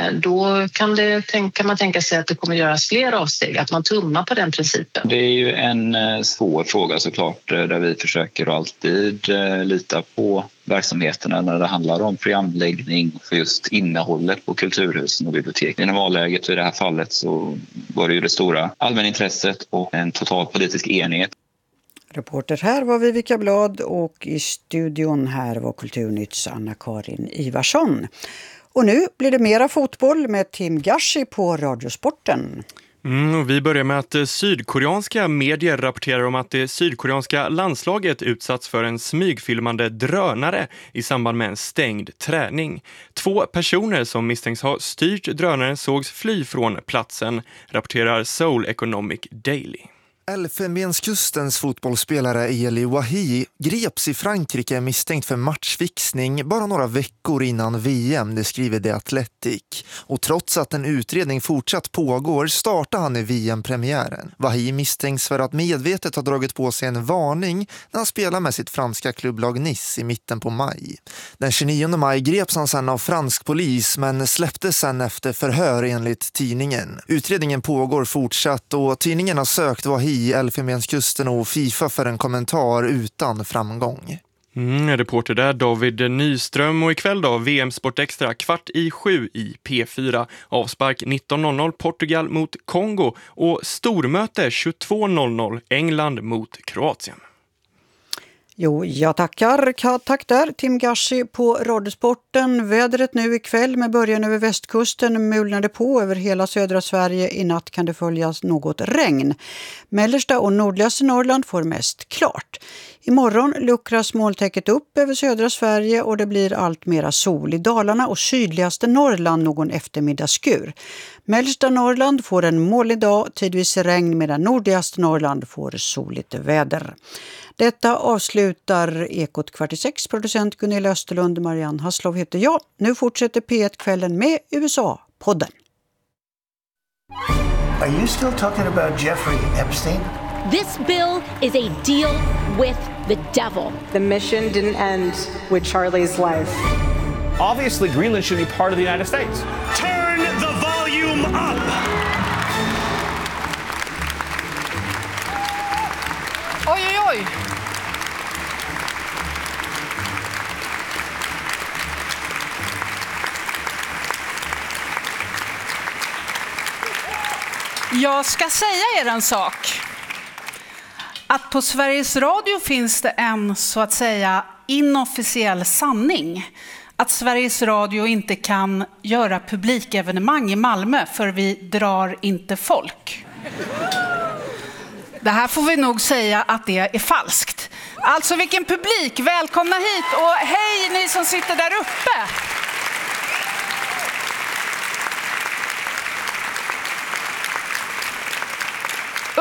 då kan, det, kan man tänka sig att det kommer göras fler avsteg, att man tummar på den principen. Det är ju en svår fråga såklart, där vi försöker alltid lita på verksamheterna när det handlar om programläggning för just innehållet på kulturhusen och bibliotek. I normalläget i det här fallet så var det ju det stora allmänintresset och en total politisk enighet. Reporter här var Vivica Blad och i studion här var Kulturnytts Anna-Karin Ivarsson. Och nu blir det mera fotboll med Tim Gashi på Radiosporten. Mm, och vi börjar med att sydkoreanska medier rapporterar om att det sydkoreanska landslaget utsatts för en smygfilmande drönare i samband med en stängd träning. Två personer som misstänks ha styrt drönaren sågs fly från platsen, rapporterar Seoul Economic Daily. Elfenbenskustens fotbollsspelare Eli Wahi greps i Frankrike misstänkt för matchfixning bara några veckor innan V M, det skriver The Athletic. Och trots att en utredning fortsatt pågår startar han i V M-premiären. Wahi misstänks för att medvetet ha dragit på sig en varning när han spelar med sitt franska klubblag Nice i mitten på maj. Den tjugonionde maj greps han sedan av fransk polis men släpptes sen efter förhör enligt tidningen. Utredningen pågår fortsatt och tidningen har sökt Wahi i Elfenbenskusten och FIFA för en kommentar utan framgång. Mm, reporter där David Nyström och ikväll då V M Sport Extra kvart i sju i P fyra. Avspark nitton noll noll Portugal mot Kongo och stormöte tjugotvå noll noll England mot Kroatien. Jo, jag tackar. Tack där, Tim Gashi på Radiosporten. Vädret nu ikväll med början över västkusten mulnade på över hela södra Sverige. I natt kan det följas något regn. Mellersta och nordligaste Norrland får mest klart. Imorgon luckras molntäcket upp över södra Sverige och det blir allt mera sol. I Dalarna och sydligaste Norrland någon eftermiddagsskur. Mellersta Norrland får en molnig dag, tidvis regn, medan nordligaste Norrland får soligt väder. Detta avslutar Ekot kvart i sex. Producent Gunilla Österlund, Marianne Hasslov heter jag. Nu fortsätter P ett-kvällen med U S A-podden. Are you still talking about Jeffrey Epstein? This bill is a deal with the devil. The mission didn't end with Charlie's life. Obviously, Greenland should be part of the United States. Turn the volume up! Oj, oj, oj! Jag ska säga er en sak. Att på Sveriges Radio finns det en, så att säga, inofficiell sanning. Att Sveriges Radio inte kan göra publikevenemang i Malmö för vi drar inte folk. Det här får vi nog säga att det är falskt. Alltså vilken publik, välkomna hit och hej ni som sitter där uppe.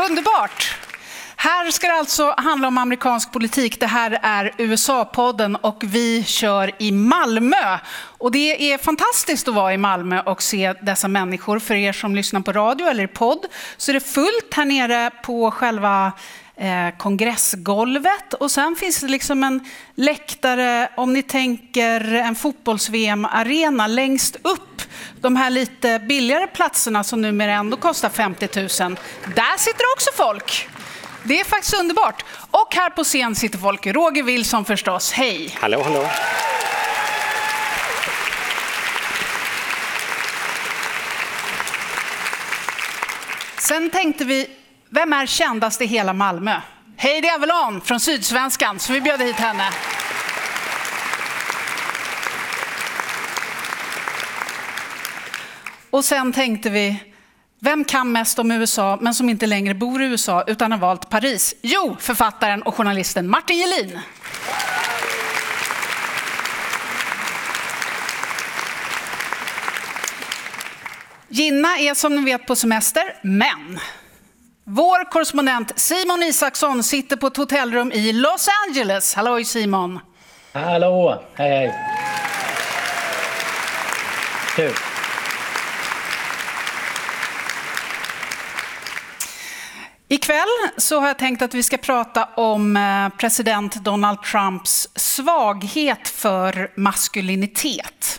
Underbart! Här ska det alltså handla om amerikansk politik. Det här är U S A-podden och vi kör i Malmö. Och det är fantastiskt att vara i Malmö och se dessa människor. För er som lyssnar på radio eller i podd så är det fullt här nere på själva eh, kongressgolvet. Och sen finns det liksom en läktare, om ni tänker en fotbolls-V M-arena längst upp. De här lite billigare platserna som numera ändå kostar femtio tusen. Där sitter också folk. Det är faktiskt underbart. Och här på scen sitter folk. Roger Wilson förstås. Hej. Hallå, hallå. Sen tänkte vi, vem är kändast i hela Malmö? Heidi Avalon från Sydsvenskan. Så vi bjöd hit henne. Och sen tänkte vi, vem kan mest om U S A men som inte längre bor i U S A utan har valt Paris? Jo, författaren och journalisten Martin Gelin. Gina är som ni vet på semester, men vår korrespondent Simon Isaksson sitter på ett hotellrum i Los Angeles. Hallå Simon. Hallå, hej hej. Kul. Ikväll så har jag tänkt att vi ska prata om president Donald Trumps svaghet för maskulinitet.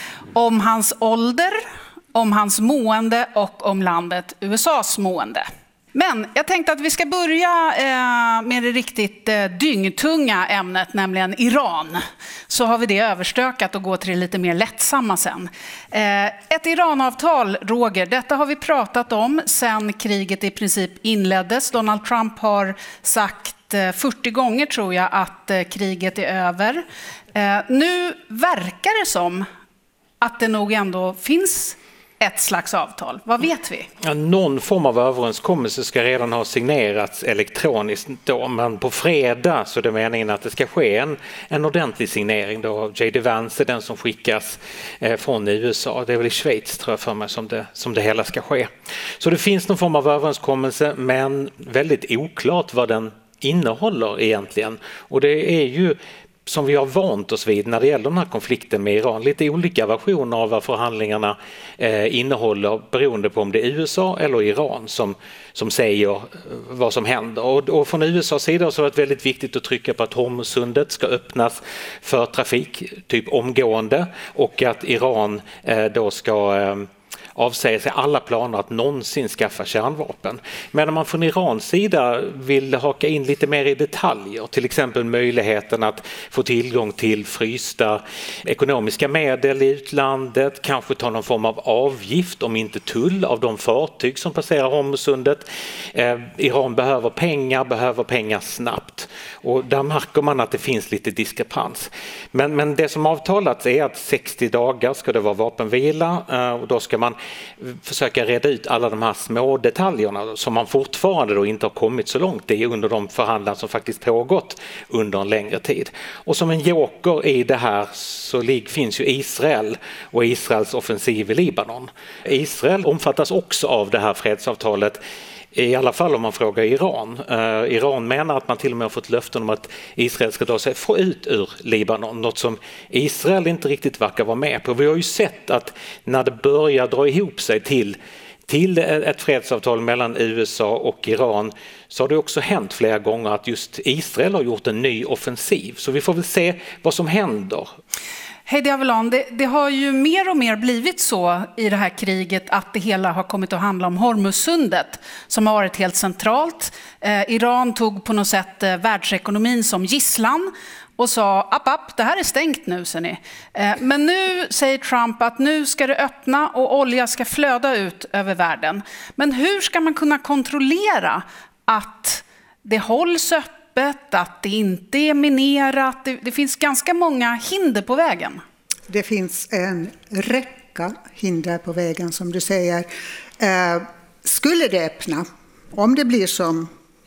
Om hans ålder, om hans mående och om landet U S A:s mående. Men jag tänkte att vi ska börja eh, med det riktigt eh, dyngtunga ämnet, nämligen Iran. Så har vi det överstökat och går till det lite mer lättsamma sen. Eh, ett Iranavtal, Roger, detta har vi pratat om sedan kriget i princip inleddes. Donald Trump har sagt eh, fyrtio gånger tror jag att eh, kriget är över. Eh, nu verkar det som att det nog ändå finns ett slags avtal. Vad vet vi? Ja, någon form av överenskommelse ska redan ha signerats elektroniskt då, men på fredag så är det meningen att det ska ske en, en ordentlig signering då. J D Vance är den som skickas eh, från U S A. Det är väl i Schweiz tror jag för mig som det, som det hela ska ske. Så det finns någon form av överenskommelse, men väldigt oklart vad den innehåller egentligen. Och det är ju som vi har vant oss vid när det gäller den här konflikten med Iran. Lite olika versioner av vad förhandlingarna eh, innehåller beroende på om det är U S A eller Iran som, som säger vad som händer. Och, och från U S A:s sida så är det väldigt viktigt att trycka på att Hormuzsundet ska öppnas för trafik typ omgående och att Iran eh, då ska eh, avsäger sig alla planer att någonsin skaffa kärnvapen. Men när man från Irans sida vill haka in lite mer i detaljer, till exempel möjligheten att få tillgång till frysta ekonomiska medel i utlandet, kanske ta någon form av avgift, om inte tull, av de fartyg som passerar Hormuzsundet. Eh, Iran behöver pengar, behöver pengar snabbt. Och där märker man att det finns lite diskrepans. Men, men det som avtalats är att sextio dagar ska det vara vapenvila eh, och då ska man försöka reda ut alla de här små detaljerna som man fortfarande då inte har kommit så långt i under de förhandlingar som faktiskt pågått under en längre tid. Och som en joker i det här så finns ju Israel och Israels offensiv i Libanon. Israel omfattas också av det här fredsavtalet, i alla fall om man frågar Iran. Uh, Iran menar att man till och med har fått löften om att Israel ska dra sig få ut ur Libanon, något som Israel inte riktigt verkar vara med på. Vi har ju sett att när det börjar dra ihop sig till, till ett fredsavtal mellan U S A och Iran så har det också hänt flera gånger att just Israel har gjort en ny offensiv. Så vi får väl se vad som händer. Heidi Avalon, det, det har ju mer och mer blivit så i det här kriget att det hela har kommit att handla om Hormuzsundet som har varit helt centralt. Eh, Iran tog på något sätt eh, världsekonomin som gisslan och sa app, app, det här är stängt nu, ser ni. Eh, men nu säger Trump att nu ska det öppna och olja ska flöda ut över världen. Men hur ska man kunna kontrollera att det hålls öppet? Att det inte är minerat. Det, det finns ganska många hinder på vägen. Det finns en räcka hinder på vägen som du säger. Eh, skulle det öppna, om det blir som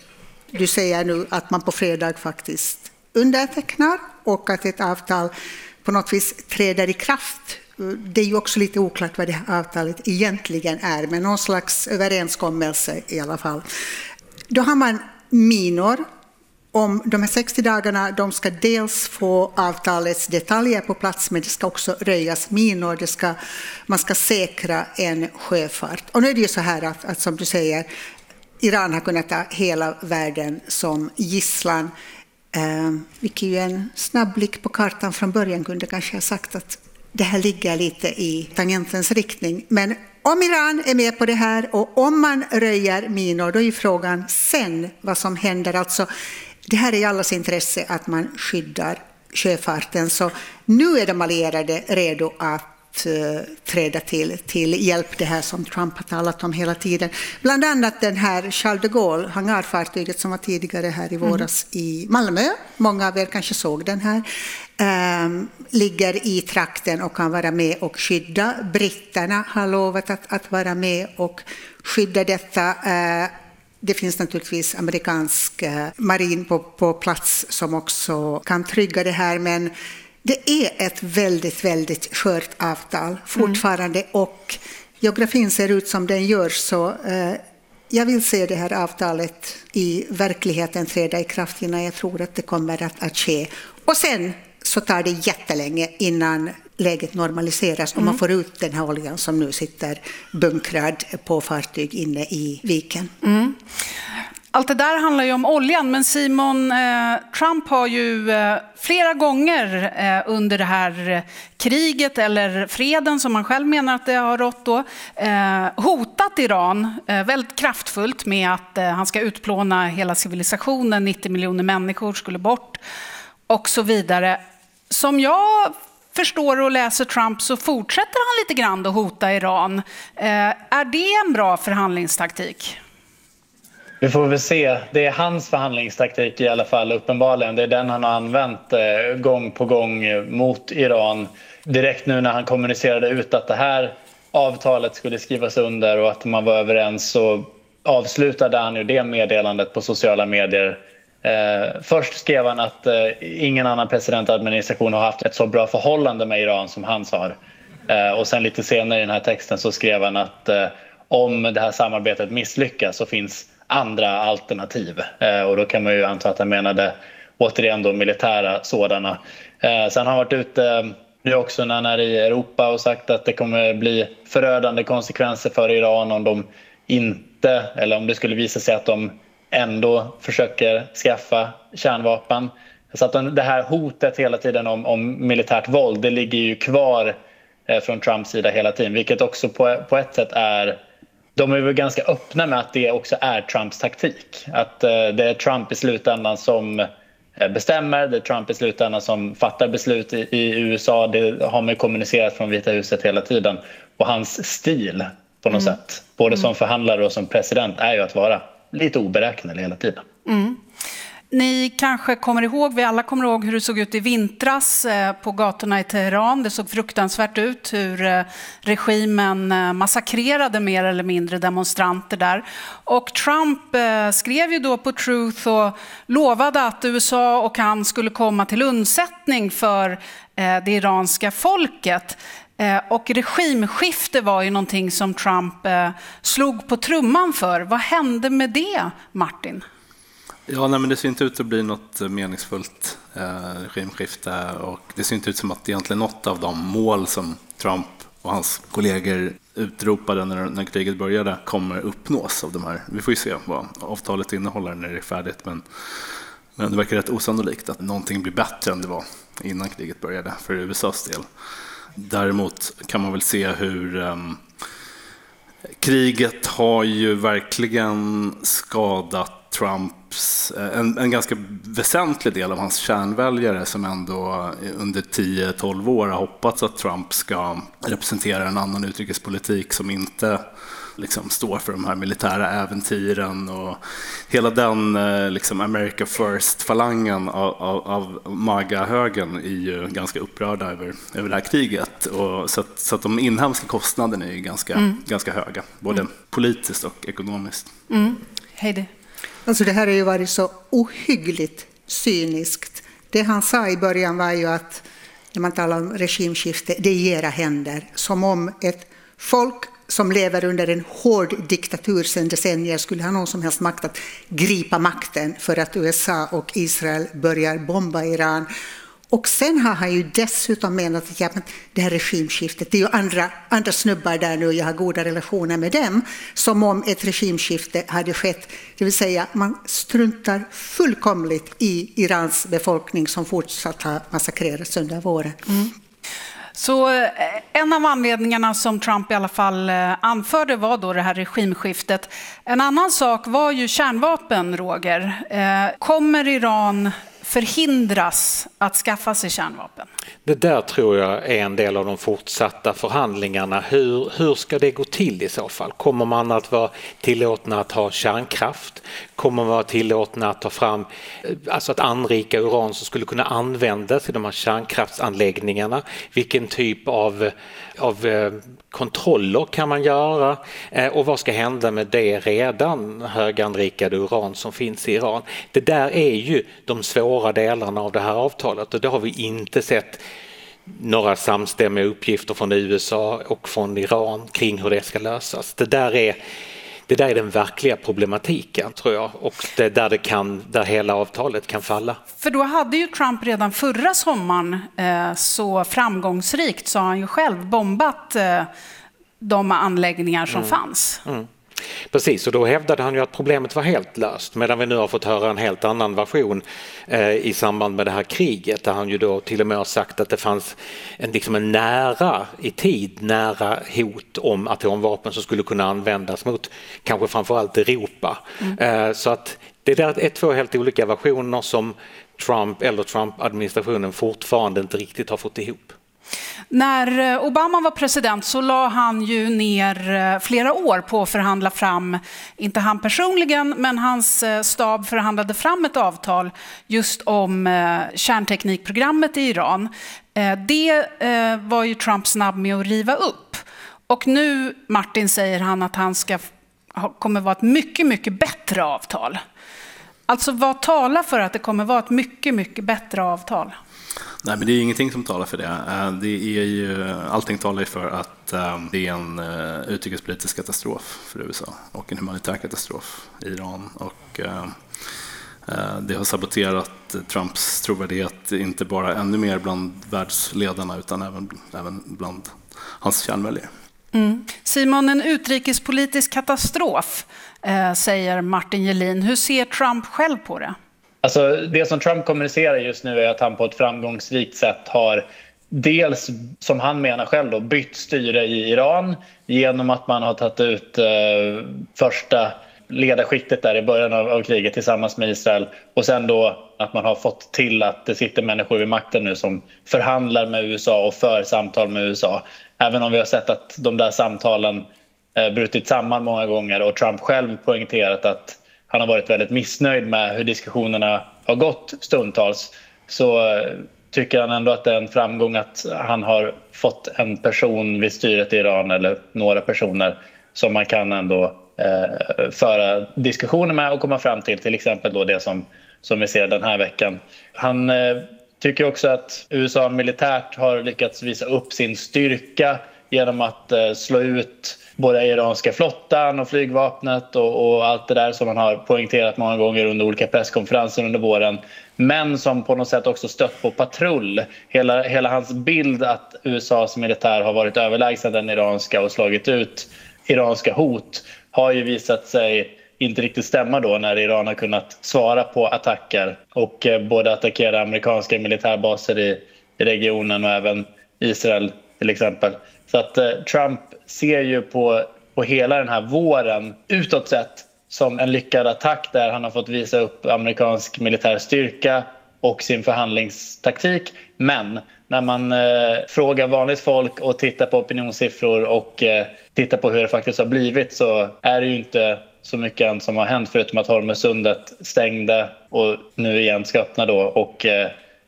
du säger nu, att man på fredag faktiskt undertecknar och att ett avtal på något vis träder i kraft. Det är ju också lite oklart vad det här avtalet egentligen är, men någon slags överenskommelse i alla fall. Då har man minor. Om de här sextio dagarna, de ska dels få avtalets detaljer på plats, men det ska också röjas minor, det ska, man ska säkra en sjöfart. Och nu är det ju så här att, att som du säger, Iran har kunnat ta hela världen som gisslan. Eh, vilket ju en snabb blick på kartan från början kunde kanske ha sagt att det här ligger lite i tangentens riktning. Men om Iran är med på det här och om man röjer minor, då är ju frågan sen vad som händer. Alltså, det här är i allas intresse att man skyddar sjöfarten. Så nu är de allierade redo att uh, träda till, till hjälp, det här som Trump har talat om hela tiden. Bland annat den här Charles de Gaulle, hangarfartyget som var tidigare här i våras mm. i Malmö. Många av er kanske såg den här. Um, ligger i trakten och kan vara med och skydda. Britterna har lovat att, att vara med och skydda detta. Uh, Det finns naturligtvis amerikansk marin på, på plats som också kan trygga det här, men det är ett väldigt, väldigt skört avtal fortfarande mm. och geografin ser ut som den gör, så eh, jag vill se det här avtalet i verkligheten träda i kraft innan jag tror att det kommer att, att ske. Och sen så tar det jättelänge innan läget normaliseras och mm. man får ut den här oljan som nu sitter bunkrad på fartyg inne i viken. Mm. Allt det där handlar ju om oljan, men Simon, eh, Trump har ju eh, flera gånger eh, under det här kriget eller freden som man själv menar att det har rått då, eh, hotat Iran eh, väldigt kraftfullt med att eh, han ska utplåna hela civilisationen, nittio miljoner människor skulle bort och så vidare. Som jag förstår och läser Trump så fortsätter han lite grann att hota Iran. Eh, är det en bra förhandlingstaktik? Vi får väl se. Det är hans förhandlingstaktik i alla fall uppenbarligen. Det är den han har använt eh, gång på gång mot Iran. Direkt nu när han kommunicerade ut att det här avtalet skulle skrivas under och att man var överens, så avslutade han ju det meddelandet på sociala medier. Eh, först skrev han att eh, ingen annan presidentadministration har haft ett så bra förhållande med Iran som hans har. Eh, och sen lite senare i den här texten så skrev han att eh, om det här samarbetet misslyckas så finns andra alternativ. Eh, och då kan man ju anta att han menade återigen då militära sådana. Eh, sen har han varit ute eh, nu också när han är i Europa och sagt att det kommer bli förödande konsekvenser för Iran om de inte, eller om det skulle visa sig att de ändå försöker skaffa kärnvapen. Så att det här hotet hela tiden om, om militärt våld, det ligger ju kvar eh, från Trumps sida hela tiden. Vilket också på, på ett sätt är, de är väl ganska öppna med att det också är Trumps taktik. Att eh, det är Trump i slutändan som eh, bestämmer, det är Trump i slutändan som fattar beslut i, i U S A. Det har man kommunicerat från Vita huset hela tiden. Och hans stil på något mm. sätt, både som förhandlare och som president, är ju att vara lite oberäknelig hela tiden. Mm. Ni kanske kommer ihåg, vi alla kommer ihåg hur det såg ut i vintras på gatorna i Teheran. Det såg fruktansvärt ut hur regimen massakrerade mer eller mindre demonstranter där. Och Trump skrev ju då på Truth och lovade att U S A och han skulle komma till undsättning för det iranska folket. Och regimskifte var ju någonting som Trump eh, slog på trumman för. Vad hände med det, Martin? Ja, nej, men det ser inte ut att bli något meningsfullt eh, regimskifte, och det ser inte ut som att egentligen något av de mål som Trump och hans kollegor utropade när, när kriget började kommer uppnås av de här. Vi får ju se vad avtalet innehåller när det är färdigt, men, men det verkar rätt osannolikt att någonting blir bättre än det var innan kriget började för U S A:s del. Däremot kan man väl se hur um, kriget har ju verkligen skadat Trumps, en, en ganska väsentlig del av hans kärnväljare som ändå under tio tolv år har hoppats att Trump ska representera en annan utrikespolitik som inte liksom står för de här militära äventyren, och hela den liksom America First-falangen av, av, av MAGA-högen är ju ganska upprörda över, över det här kriget, och så, att, så att de inhemska kostnaderna är ju ganska, mm. ganska höga, både mm. politiskt och ekonomiskt. Mm. Heidi. Alltså det här har ju varit så ohyggligt cyniskt. Det han sa i början var ju att när man talar om regimskifte, det är era händer, som om ett folk som lever under en hård diktatur sedan decennier skulle ha någon som helst makt att gripa makten för att U S A och Israel börjar bomba Iran. Och sen har han ju dessutom menat att ja, men det här regimskiftet, det är ju andra, andra snubbar där nu, jag har goda relationer med dem, som om ett regimskifte hade skett. Det vill säga man struntar fullkomligt i Irans befolkning som fortsatt har massakrerats under våren. Mm. Så en av anledningarna som Trump i alla fall anförde var då det här regimskiftet. En annan sak var ju kärnvapen, Roger. Kommer Iran förhindras att skaffa sig kärnvapen? Det där tror jag är en del av de fortsatta förhandlingarna. Hur, hur ska det gå till i så fall? Kommer man att vara tillåtna att ha kärnkraft? Kommer man vara tillåtna att ta fram, alltså att anrika uran som skulle kunna användas i de här kärnkraftsanläggningarna? Vilken typ av, av kontroller kan man göra? Och vad ska hända med det redan höganrikade uran som finns i Iran? Det där är ju de svåra delarna av det här avtalet och det har vi inte sett några samstämmiga uppgifter från U S A och från Iran kring hur det ska lösas. Det där är, det där är den verkliga problematiken, tror jag, och det är där, det kan, där hela avtalet kan falla. För då hade ju Trump redan förra sommaren eh, så framgångsrikt, sa han ju själv, bombat eh, de anläggningar som mm. fanns. Mm. Precis, och då hävdade han ju att problemet var helt löst, medan vi nu har fått höra en helt annan version eh, i samband med det här kriget, där han ju då till och med har sagt att det fanns en, liksom en nära i tid, nära hot om atomvapen som skulle kunna användas mot kanske framförallt Europa. Mm. Eh, så att det där är två helt olika versioner som Trump eller Trump-administrationen fortfarande inte riktigt har fått ihop. När Obama var president så la han ju ner flera år på att förhandla fram, inte han personligen, men hans stab förhandlade fram ett avtal just om kärnteknikprogrammet i Iran. Det var ju Trump snabb med att riva upp. Och nu, Martin, säger han att han ska kommer vara ett mycket, mycket bättre avtal. Alltså vad talar för att det kommer vara ett mycket, mycket bättre avtal? Nej, men det är ingenting som talar för det. Det är ju, allting talar ju för att det är en utrikespolitisk katastrof för U S A och en humanitär katastrof i Iran. Och det har saboterat Trumps trovärdighet inte bara ännu mer bland världsledarna utan även, även bland hans kärnväljare. Mm. Simon, en utrikespolitisk katastrof, eh, säger Martin Gelin. Hur ser Trump själv på det? Alltså, det som Trump kommunicerar just nu är att han på ett framgångsrikt sätt har dels, som han menar själv, då, bytt styre i Iran genom att man har tagit ut eh, första ledarskiktet där i början av, av kriget tillsammans med Israel, och sen då att man har fått till att det sitter människor vid makten nu som förhandlar med U S A och för samtal med U S A. Även om vi har sett att de där samtalen eh, brutit samman många gånger och Trump själv poängterat att han har varit väldigt missnöjd med hur diskussionerna har gått stundtals, så eh, tycker han ändå att det är en framgång att han har fått en person vid styret i Iran, eller några personer som man kan ändå eh, föra diskussioner med och komma fram till, till exempel då det som, som vi ser den här veckan. Han eh, tycker också att U S A militärt har lyckats visa upp sin styrka genom att eh, slå ut både iranska flottan och flygvapnet och, och allt det där som man har poängterat många gånger under olika presskonferenser under våren. Men som på något sätt också stött på patrull. Hela, hela hans bild att U S A:s militär har varit överlägsen den iranska och slagit ut iranska hot har ju visat sig inte riktigt stämma då när Iran har kunnat svara på attacker och eh, både attackera amerikanska militärbaser i, i regionen och även Israel till exempel. Så att eh, Trump ser ju på, på hela den här våren utåt sett som en lyckad attack där han har fått visa upp amerikansk militär styrka och sin förhandlingstaktik. Men när man eh, frågar vanligt folk och tittar på opinionssiffror och eh, tittar på hur det faktiskt har blivit, så är det ju inte så mycket än som har hänt förutom att Hormuzsundet stängde och nu igen ska öppna då, och eh,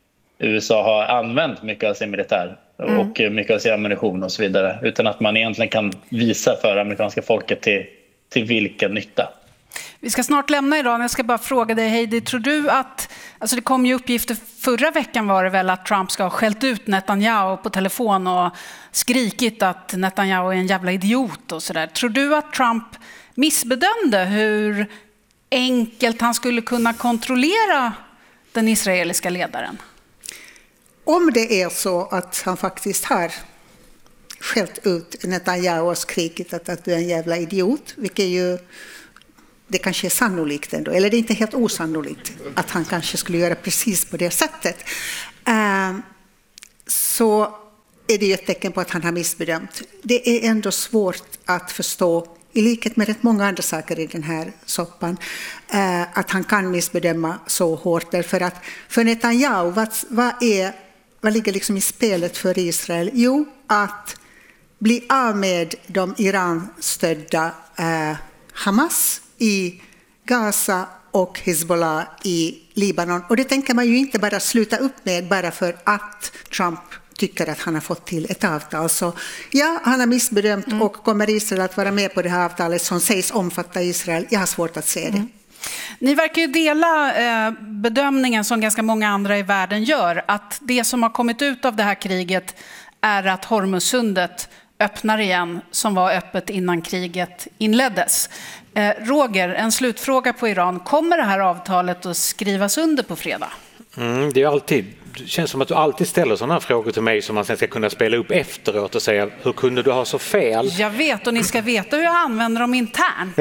U S A har använt mycket av sin militär mm. och mycket av sin ammunition och så vidare, utan att man egentligen kan visa för amerikanska folket till, till vilken nytta. Vi ska snart lämna Iran. Jag ska bara fråga dig, Heidi, tror du att, alltså det kom ju uppgifter förra veckan var det väl att Trump ska ha skällt ut Netanyahu på telefon och skrikit att Netanyahu är en jävla idiot och sådär. Tror du att Trump missbedömde hur enkelt han skulle kunna kontrollera den israeliska ledaren? Om det är så att han faktiskt har skällt ut Netanyahu och skrikit att, att du är en jävla idiot, vilket ju det kanske är sannolikt ändå, eller det är inte helt osannolikt att han kanske skulle göra precis på det sättet, uh, så är det ju ett tecken på att han har missbedömt. Det är ändå svårt att förstå, i likhet med rätt många andra saker i den här soppan, uh, att han kan missbedöma så hårt, därför att för Netanyahu, vad, vad, är, vad ligger liksom i spelet för Israel? Jo, att bli av med de Iran-stödda uh, Hamas i Gaza och Hezbollah i Libanon. Och det tänker man ju inte bara sluta upp med bara för att Trump tycker att han har fått till ett avtal. Så ja, han har missbedömt mm. och kommer Israel att vara med på det här avtalet som sägs omfatta Israel? Jag har svårt att se det. Mm. Ni verkar ju dela eh, bedömningen som ganska många andra i världen gör, att det som har kommit ut av det här kriget är att Hormuzsundet öppnar igen, som var öppet innan kriget inleddes. Eh, Roger, en slutfråga på Iran. Kommer det här avtalet att skrivas under på fredag? Mm, det är alltid, det känns som att du alltid ställer sådana frågor till mig som man sen ska kunna spela upp efteråt och säga, hur kunde du ha så fel? Jag vet, och ni ska veta hur jag använder dem internt.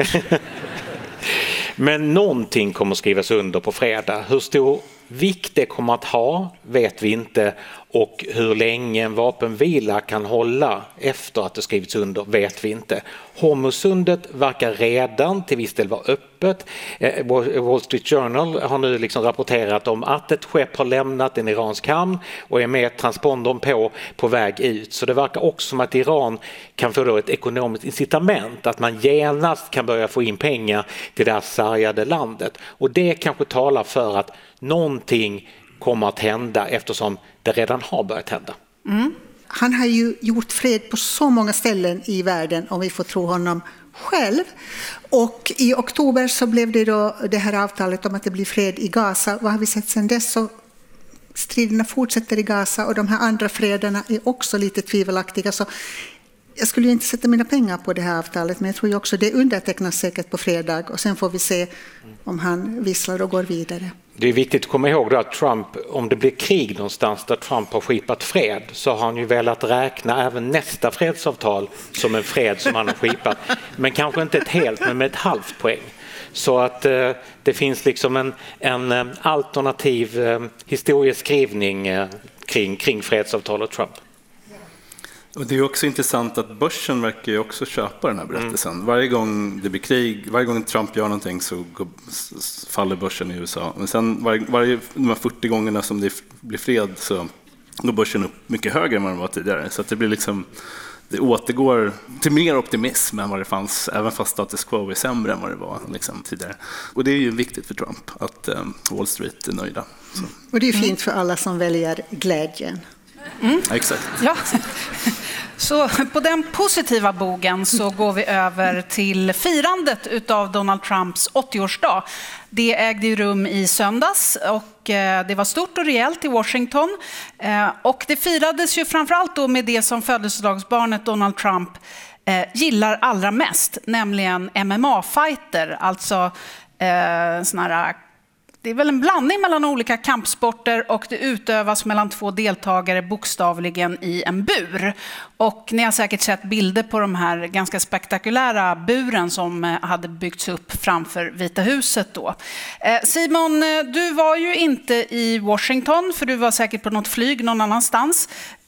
Men någonting kommer skrivas under på fredag. Hur stor vikt det kommer att ha vet vi inte, och hur länge en vapenvila kan hålla efter att det skrivits under vet vi inte. Hormuzsundet verkar redan till viss del vara öppet. Wall Street Journal har nu liksom rapporterat om att ett skepp har lämnat en iransk hamn och är med transpondern på på väg ut. Så det verkar också som att Iran kan få då ett ekonomiskt incitament, att man genast kan börja få in pengar till det här sargade landet. Och det kanske talar för att någonting kommer att hända eftersom det redan har börjat hända. Mm. Han har ju gjort fred på så många ställen i världen, om vi får tro honom själv. Och i oktober så blev det då det här avtalet om att det blir fred i Gaza. Vad har vi sett sedan dess? Så striderna fortsätter i Gaza, och de här andra fredarna är också lite tvivelaktiga. Så jag skulle ju inte sätta mina pengar på det här avtalet, men jag tror ju också det undertecknas säkert på fredag, och sen får vi se om han visslar och går vidare. Det är viktigt att komma ihåg då att Trump, om det blir krig någonstans där Trump har skipat fred, så har han ju velat räkna även nästa fredsavtal som en fred som han har skipat. Men kanske inte ett helt, men med ett halvt poäng. Så att eh, det finns liksom en, en alternativ eh, historieskrivning eh, kring, kring fredsavtalet Trump. Och det är också intressant att börsen verkar ju också köpa den här berättelsen. Mm. Varje gång det blir krig, varje gång Trump gör någonting så går, faller börsen i U S A. Men sen varje, varje, de här fyrtio gångerna som det blir fred så går börsen upp mycket högre än vad den var tidigare. Så att det blir liksom, det återgår till mer optimism än vad det fanns, även fast status quo är sämre än vad det var liksom, tidigare. Och det är ju viktigt för Trump att um, Wall Street är nöjda. Så. Och det är fint för alla som väljer glädjen. Mm. Exakt. Ja. Så på den positiva bogen så går vi över till firandet utav Donald Trumps åttioårsdag. Det ägde ju rum i söndags och det var stort och rejält i Washington. Och det firades ju framförallt då med det som födelsedagsbarnet Donald Trump gillar allra mest, nämligen M M A-fighter, alltså såna här. Det är väl en blandning mellan olika kampsporter, och det utövas mellan två deltagare bokstavligen i en bur. Och ni har säkert sett bilder på de här ganska spektakulära buren som hade byggts upp framför Vita huset då. Simon, du var ju inte i Washington, för du var säkert på något flyg någon annanstans.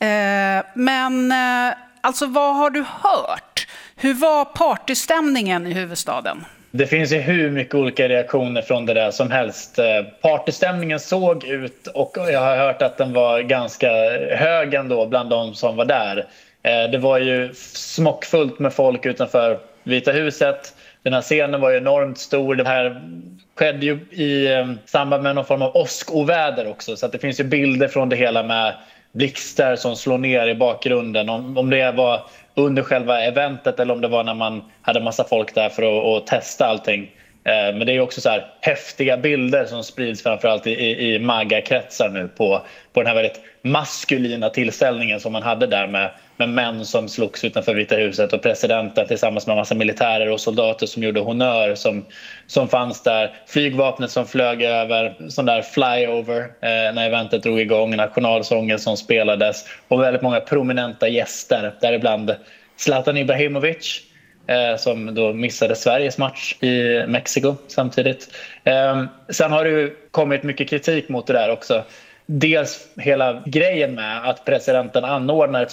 Men alltså, vad har du hört? Hur var partystämningen i huvudstaden? Det finns ju hur mycket olika reaktioner från det där som helst. Partystämningen såg ut, och jag har hört att den var ganska hög ändå bland de som var där. Det var ju smockfullt med folk utanför Vita huset. Den här scenen var ju enormt stor. Det här skedde ju i samband med någon form av åskoväder också. Så att det finns ju bilder från det hela med blixtar som slår ner i bakgrunden. Om, om det var under själva eventet eller om det var när man hade massa folk där för att, att testa allting. Men det är också så här häftiga bilder som sprids framförallt i, i, i MAGA-kretsar nu på, på den här väldigt maskulina tillställningen som man hade där med, med män som slogs utanför Vita huset och presidenten tillsammans med en massa militärer och soldater som gjorde honör som, som fanns där. Flygvapnet som flög över, sån där flyover eh, när eventet drog igång, nationalsången som spelades och väldigt många prominenta gäster, däribland Zlatan Ibrahimovic eh, som då missade Sveriges match i Mexiko samtidigt. Eh, sen har det ju kommit mycket kritik mot det där också. Dels hela grejen med att presidenten anordnar ett